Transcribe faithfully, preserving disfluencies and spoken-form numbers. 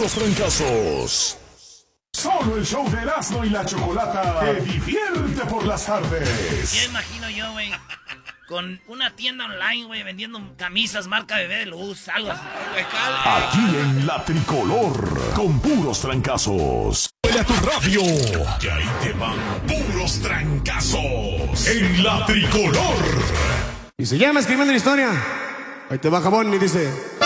puros trancazos. Solo el show de Erasmo y la Chocolata te divierte por las tardes. Ya imagino yo, güey, con una tienda online, güey, vendiendo camisas marca Bebé de Luz, algo así. Aquí en La Tricolor, con puros trancazos. A tu radio, que ahí te van puros trancazos. En La Tricolor. Y se llama Escribiendo la Historia. Ahí te va Jabón y dice...